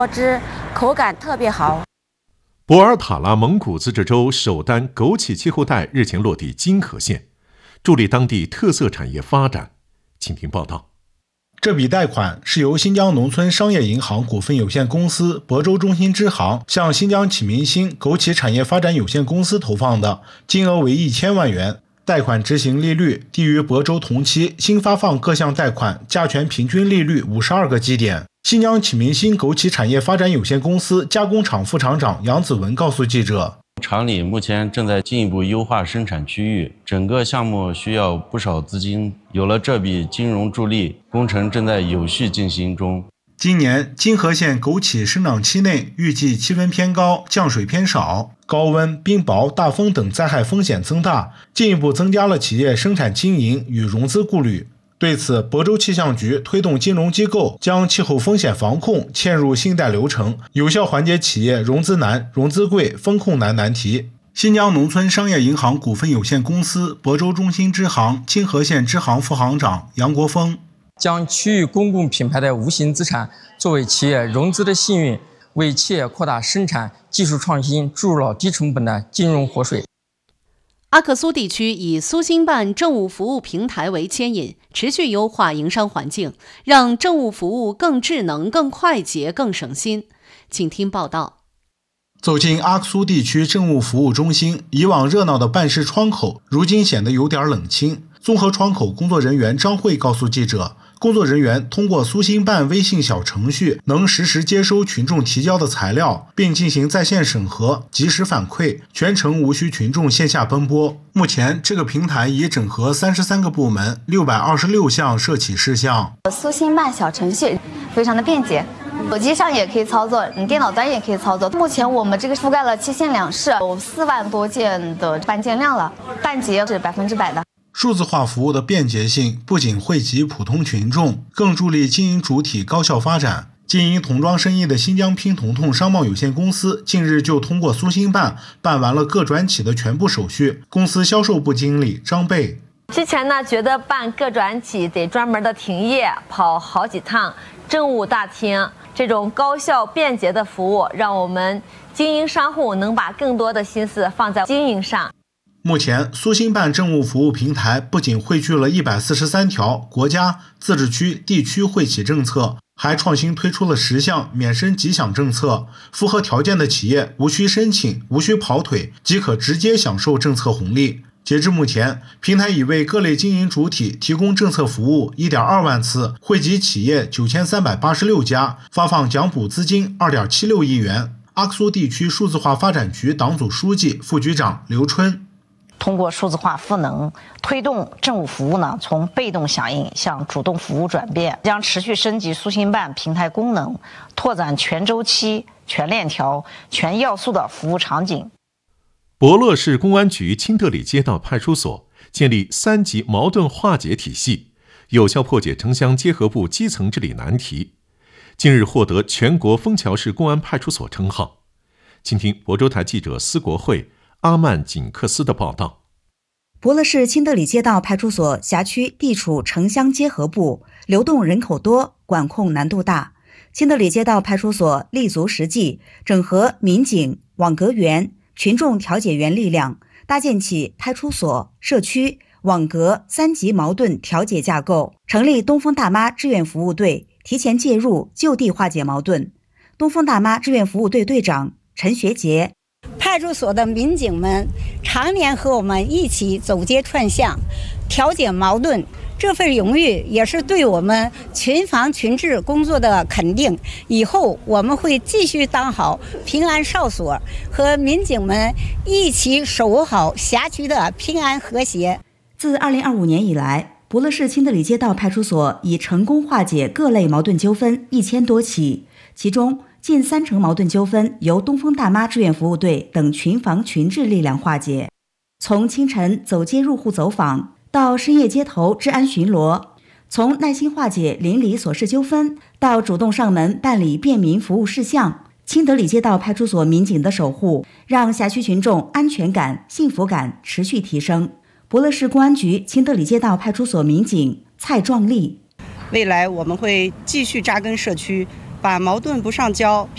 汁口感特别好。 博尔塔拉蒙古自治州首单枸杞气候带日前落地金河县，助力当地特色产业发展。请听报道。 这笔贷款是由新疆农村商业银行股份有限公司亳州中心支行向新疆启明星枸杞产业发展有限公司投放的，金额为1000万元。贷款执行利率低于亳州同期新发放各项贷款加权平均利率52个基点。新疆启明星枸杞产业发展有限公司加工厂副厂长杨子文告诉记者， 厂里目前正在进一步优化生产区域，整个项目需要不少资金，有了这笔金融助力，工程正在有序进行中。 今年金河县枸杞生长期内预计气温偏高、降水偏少、高温、冰雹、大风等灾害风险增大，进一步增加了企业生产经营与融资顾虑。对此，亳州气象局推动金融机构将气候风险防控嵌入信贷流程，有效缓解企业融资难、融资贵、风控难难题。新疆农村商业银行股份有限公司亳州中心支行金河县支行副行长杨国峰， 将区域公共品牌的无形资产作为企业融资的幸运，为企业扩大生产、技术创新注入了低成本的金融活水。 阿克苏地区以苏兴办政务服务平台为牵引，持续优化营商环境，让政务服务更智能、更快捷、更省心。请听报道。 走进阿克苏地区政务服务中心，以往热闹的办事窗口如今显得有点冷清。综合窗口工作人员张慧告诉记者，工作人员通过苏兴办微信小程序能实时接收群众提交的材料，并进行在线审核、及时反馈，全程无需群众线下奔波。目前，这个平台已整合33个部门、626项涉企事项。 苏兴办小程序非常的便捷，手机上也可以操作，电脑端也可以操作。目前我们这个覆盖了7县2市，有4万多件的办件量了，办结是100%的。 数字化服务的便捷性不仅惠及普通群众，更助力经营主体高效发展。经营童装生意的新疆拼童童商贸有限公司近日就通过苏兴办办完了各转企的全部手续。公司销售部经理张贝， 之前呢觉得办各转企得专门的停业跑好几趟政务大厅，这种高效便捷的服务让我们经营商户能把更多的心思放在经营上。 目前，苏兴办政务服务平台不仅汇聚了143条国家、自治区、地区惠企政策，还创新推出了10项免申吉享政策，符合条件的企业无需申请、无需跑腿，即可直接享受政策红利。截至目前，平台已为各类经营主体提供政策服务1.2万次，惠及企业9386家，发放奖补资金2.76亿元。阿克苏地区数字化发展局党组书记、副局长刘春， 通过数字化赋能，推动政务服务呢从被动响应向主动服务转变，将持续升级苏兴办平台功能，拓展全周期、全链条、全要素的服务场景。 博乐市公安局清德里街道派出所建立3级矛盾化解体系，有效破解城乡结合部基层治理难题。近日获得全国枫桥市公安派出所称号。请听亳州台记者司国慧、阿曼锦克斯的报道。 博乐市清德里街道派出所辖区地处城乡结合部，流动人口多，管控难度大。清德里街道派出所立足实际，整合民警、网格员、群众调解员力量，搭建起派出所、社区、网格3级矛盾调解架构，成立东风大妈志愿服务队，提前介入，就地化解矛盾。东风大妈志愿服务队队长陈学杰， 派出所的民警们常年和我们一起走街串巷，调解矛盾，这份荣誉也是对我们群防群治工作的肯定。以后我们会继续当好平安哨所，和民警们一起守护好辖区的平安和谐。 自2025年以来，博乐市清德里街道派出所已成功化解各类矛盾纠纷1000多起，其中近30%矛盾纠纷由东风大妈志愿服务队等群防群治力量化解。从清晨走街入户走访，到深夜街头治安巡逻，从耐心化解邻里琐事纠纷，到主动上门办理便民服务事项，清德里街道派出所民警的守护，让辖区群众安全感、幸福感持续提升。博乐市公安局清德里街道派出所民警蔡壮丽， 未来我们会继续扎根社区，把矛盾不上交、